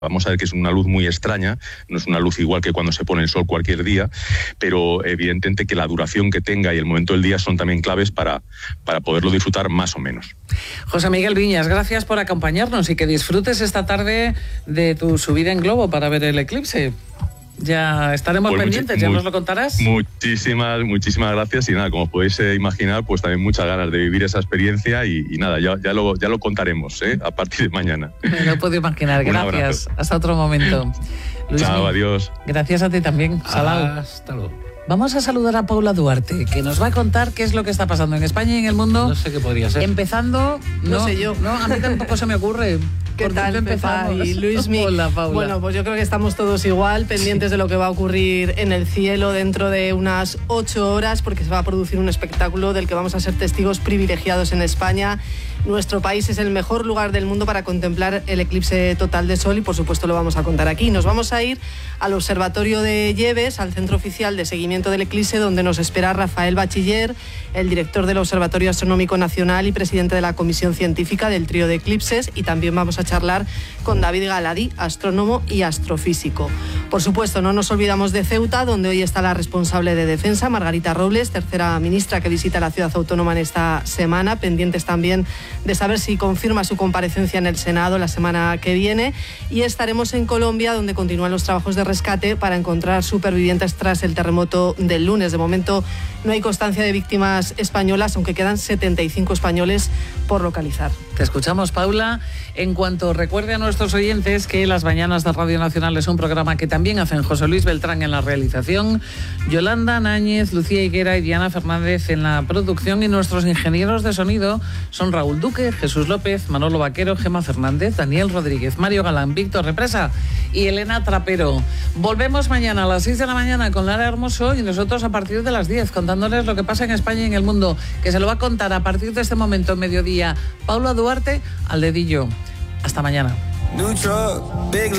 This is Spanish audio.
Vamos a ver que es una luz muy extraña, no es una luz igual que cuando se pone el sol cualquier día, pero evidentemente que la duración que tenga y el momento del día son también claves para poderlo disfrutar más o menos. José Miguel Viñas, gracias por acompañarnos y que disfrutes esta tarde de tu subida en globo para ver el eclipse. Ya estaremos pendientes, ya nos lo contarás. Muchísimas gracias y nada, como podéis imaginar, pues también muchas ganas de vivir esa experiencia y nada, ya lo contaremos a partir de mañana. Me lo puedo imaginar, gracias. Hasta otro momento. Luis, chao, adiós. Gracias a ti también, Salau. Hasta luego. Vamos a saludar a Paula Duarte, que nos va a contar qué es lo que está pasando en España y en el mundo. No sé qué podría ser. Empezando, no sé yo. No, a mí tampoco se me ocurre. ¿Qué tal, Pepa y Luismi? Hola, Paula. Bueno, pues yo creo que estamos todos igual, pendientes de lo que va a ocurrir en el cielo dentro de unas 8 horas, porque se va a producir un espectáculo del que vamos a ser testigos privilegiados en España. Nuestro país es el mejor lugar del mundo para contemplar el eclipse total de sol y, por supuesto, lo vamos a contar aquí. Nos vamos a ir al Observatorio de Lleves, al Centro Oficial de Seguimiento del Eclipse, donde nos espera Rafael Bachiller, el director del Observatorio Astronómico Nacional y presidente de la Comisión Científica del Trío de Eclipses, y también vamos a charlar con David Galadí, astrónomo y astrofísico. Por supuesto, no nos olvidamos de Ceuta, donde hoy está la responsable de Defensa, Margarita Robles, tercera ministra que visita la ciudad autónoma en esta semana, pendientes también de saber si confirma su comparecencia en el Senado la semana que viene. Y estaremos en Colombia, donde continúan los trabajos de rescate para encontrar supervivientes tras el terremoto del lunes. De momento no hay constancia de víctimas españolas, aunque quedan 75 españoles por localizar. Te escuchamos, Paula. En cuanto recuerde a nuestros oyentes que Las Mañanas de Radio Nacional es un programa que también hacen José Luis Beltrán en la realización, Yolanda Náñez, Lucía Higuera y Diana Fernández en la producción, y nuestros ingenieros de sonido son Raúl Duque, Jesús López, Manolo Vaquero, Gemma Fernández, Daniel Rodríguez, Mario Galán, Víctor Represa y Elena Trapero. Volvemos mañana a las 6 de la mañana con Lara Hermoso y nosotros a partir de las 10 contándoles lo que pasa en España y en el mundo, que se lo va a contar a partir de este momento, mediodía, Paula Duarte al dedillo. Hasta mañana.